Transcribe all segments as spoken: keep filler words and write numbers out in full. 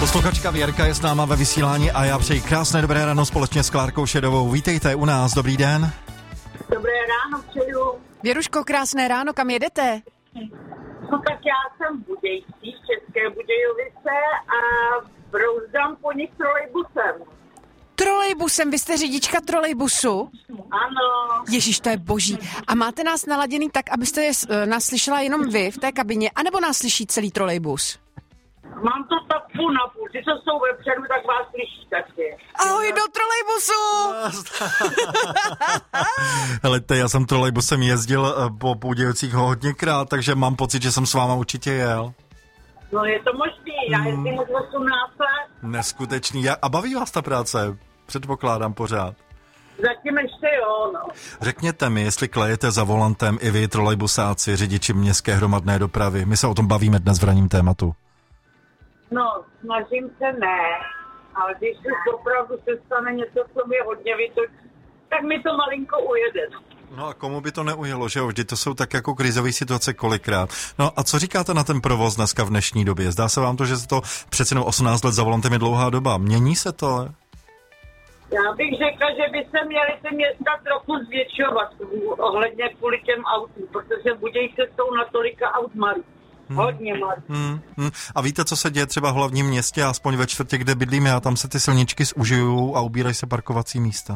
Posluchačka Věrka je s náma ve vysílání a já přeji krásné dobré ráno společně s Klárkou Šedovou. Vítejte u nás, dobrý den. Dobré ráno, přeju. Věruško, krásné ráno, kam jedete? No tak já jsem v Budějcích, České Budějovice a brouzdám po nich trolejbusem. Trolejbusem, vy jste řidička trolejbusu? Ano. Ježíš, to je boží. A máte nás naladěný tak, abyste uh, nás slyšela jenom vy v té kabině, anebo nás slyší celý trolejbus? Mám to tak půl na půl, ty, co jsou vepředu, tak vás slyší taky. Ahoj, do trolejbusu! Helejte, já jsem trolejbusem jezdil po Budějovicích hodněkrát, takže mám pocit, že jsem s váma určitě jel. No je to možný, já Hmm. jezdím už osmnáct let. Neskutečný. A baví vás ta práce? Předpokládám pořád. Zatím ještě jo, no. Řekněte mi, jestli klejete za volantem i vy, trolejbusáci, řidiči městské hromadné dopravy. My se o tom bavíme dnes v ranním tématu. No, snažím se ne, ale když už opravdu se stane něco, co mě hodně vytočí, tak mi to malinko ujede. No a komu by to neujelo, že jo? Vždy to jsou tak jako krizové situace kolikrát. No a co říkáte na ten provoz dneska v dnešní době? Zdá se vám to, že se to přece jenom osmnáct let za volantem je dlouhá doba. Mění se to? Já bych řekla, že by se měly ty města trochu zvětšovat ohledně kvůli těm autům, protože Budějce jsou na tolika aut malý. Hmm. Hodně malý. Hmm. Hmm. A víte, co se děje třeba v hlavním městě, aspoň ve čtvrtě, kde bydlíme, a tam se ty silničky zužijou a ubírají se parkovací místa.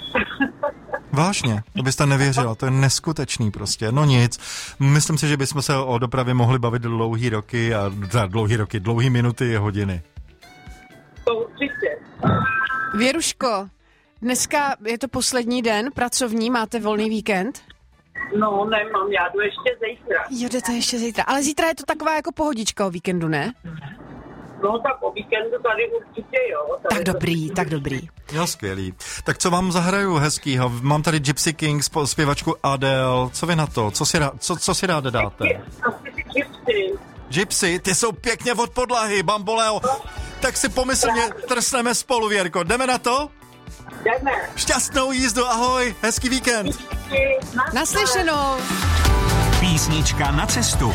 Vážně, to byste nevěřila, to je neskutečný prostě, no nic. Myslím si, že bychom se o dopravě mohli bavit dlouhý roky a dlouhý roky, dlouhý minuty, hodiny. To určitě. Věruško, dneska je to poslední den pracovní, máte volný víkend? No, nemám, já jdu ještě zítra. Jo, jdete ještě zítra, ale zítra je to taková jako pohodička o víkendu, ne? No, tak o víkendu tady určitě jo. Tady Tak dobrý, tak dobrý. Jo, skvělý. Tak co vám zahraju hezkýho? Mám tady Gypsy Kings, zpěvačku Adele. Co vy na to? Co si, rá, co, co si ráda dáte? Asi ty gypsy. Gypsy, ty jsou pěkně od podlahy, bamboleo. Tak si pomyslně trsneme spolu, Věrko. Jdeme na to? Jdeme. Šťastnou jízdu, ahoj, hezký víkend. Naslyšenou. Písnička na cestu.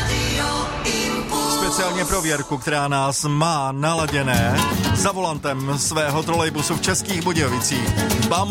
Speciálně pro Věrku, která nás má naladěné za volantem svého trolejbusu v Českých Budějovicích. Bam